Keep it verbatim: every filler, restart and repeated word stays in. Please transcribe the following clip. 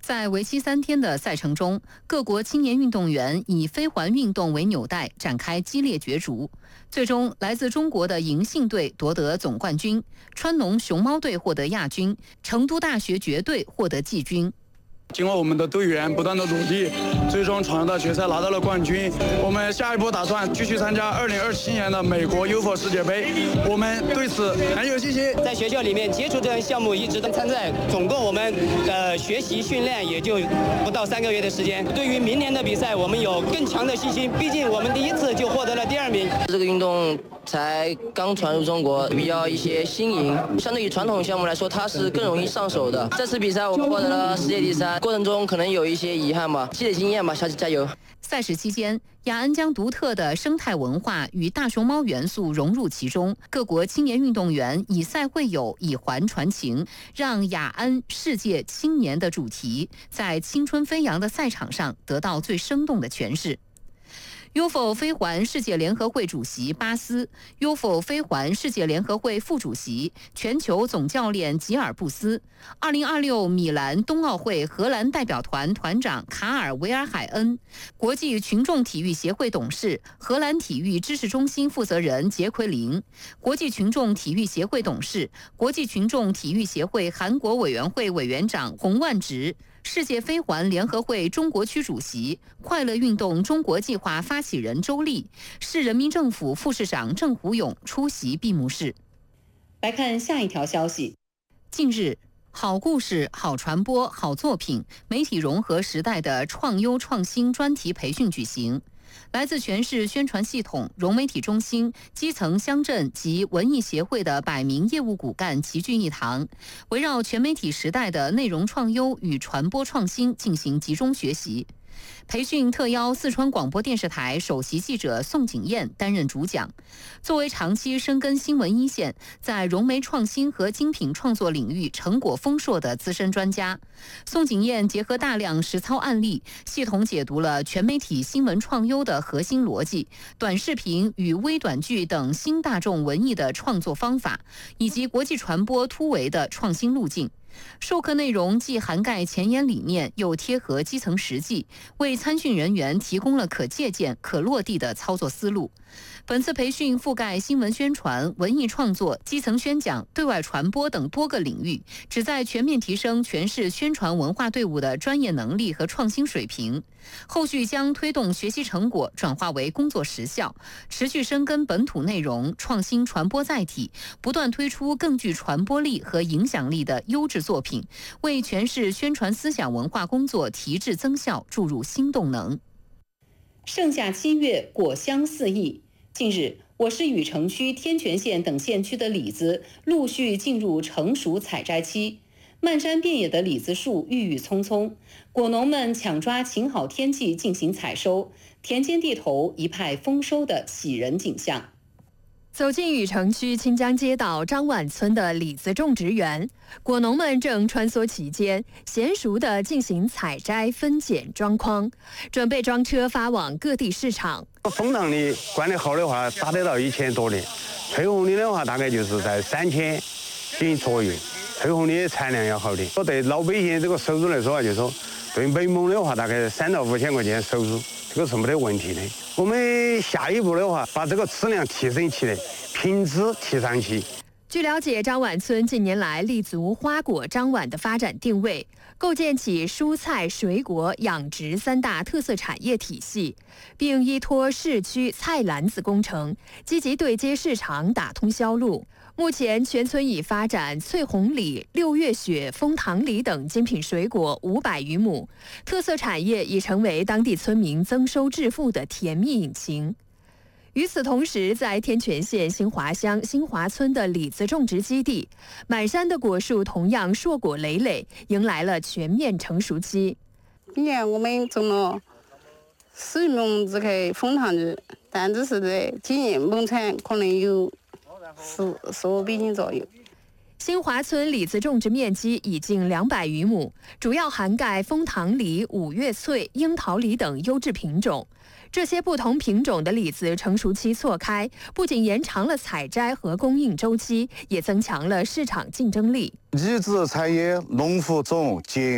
在为期三天的赛程中，各国青年运动员以飞环运动为纽带展开激烈角逐。最终，来自中国的银杏队夺得总冠军，川农熊猫队获得亚军，成都大学爵队获得季军。 经过我们的队员不断的努力，最终闯入到决赛拿到了冠军。我们下一步打算继续参加二零二七年的美国 U F O 世界杯，我们对此很有信心。 在学校里面接触这项项目，一直都参赛，总共我们的学习训练也就不到三个月的时间。对于明年的比赛，我们有更强的信心，毕竟我们第一次就获得了第二名。 这个运动才刚传入中国，比较一些新颖，相对于传统项目来说，它是更容易上手的。这次比赛我们获得了世界第三。过程中可能有一些遗憾吧，积累经验吧，下次加油。 赛事期间，雅安将独特的生态文化与大熊猫元素融入其中，各国青年运动员以赛会友，以环传情，让雅安世界青年的主题在青春飞扬的赛场上得到最生动的诠释。U F O 飞环世界联合会主席巴斯、U F O 飞环世界联合会副主席、全球总教练吉尔布斯、二零二六米兰冬奥会荷兰代表团团长卡尔维尔海恩、国际群众体育协会董事、荷兰体育知识中心负责人杰奎琳、国际群众体育协会董事、国际群众体育协会韩国委员会委员长洪万直、世界飞环联合会中国区主席、快乐运动中国计划发起人周丽、市人民政府副市长郑虎勇出席闭幕式。来看下一条消息。近日，好故事、好传播、好作品，媒体融合时代的创优创新专题培训举行。来自全市宣传系统、融媒体中心、基层乡镇及文艺协会的百名业务骨干齐聚一堂，围绕全媒体时代的内容创优与传播创新进行集中学习。培训特邀四川广播电视台首席记者宋景燕担任主讲。作为长期深耕新闻一线，在融媒创新和精品创作领域成果丰硕的资深专家，宋景燕结合大量实操案例，系统解读了全媒体新闻创优的核心逻辑、短视频与微短剧等新大众文艺的创作方法，以及国际传播突围的创新路径。授课内容既涵盖前沿理念，又贴合基层实际，为参训人员提供了可借鉴、可落地的操作思路。本次培训覆盖新闻宣传、文艺创作、基层宣讲、对外传播等多个领域，旨在全面提升全市宣传文化队伍的专业能力和创新水平。后续将推动学习成果转化为工作实效，持续深耕本土内容，创新传播载体，不断推出更具传播力和影响力的优质作品，为全市宣传思想文化工作提质增效注入新动能。盛夏七月，果香四溢。近日，我市禹城区、天全县等县区的李子陆续进入成熟采摘期，漫山遍野的李子树郁郁葱葱，果农们抢抓晴好天气进行采收，田间地头一派丰收的喜人景象。 走进禹城区清江街道张碗村的李子种植园，果农们正穿梭其间，娴熟地进行采摘、分拣、装筐，准备装车发往各地市场。 枫糖的管理好的话，达得到一千多年；翠红的的话，大概就是在三千斤左右。翠红的产量要好点。对老百姓这个收入来说啊，就是说对美亩的话，大概三到五千块钱收入，这个是没得问题的。我们下一步的话，把这个质量提升起来，品质提上去。 据了解，张碗村近年来立足花果张碗的发展定位，构建起蔬菜、水果、养殖三大特色产业体系，并依托市区菜篮子工程，积极对接市场，打通销路。目前，全村已发展翠红李、六月雪、枫糖李等精品水果五百余亩，特色产业已成为当地村民增收致富的甜蜜引擎。与此同时，在天全县新华乡新华村的李子种植基地，满山的果树同样硕果累累，迎来了全面成熟期。 今年我们种了十余亩这个枫糖橘，但只是在今年亩产可能有十十五百斤左右。 新华村李子种植面积已近两百余亩，主要涵盖枫糖李、五月翠、樱桃李等优质品种。这些不同品种的李子成熟期错开，不仅延长了采摘和供应周期，也增强了市场竞争力。 李子产业农户总结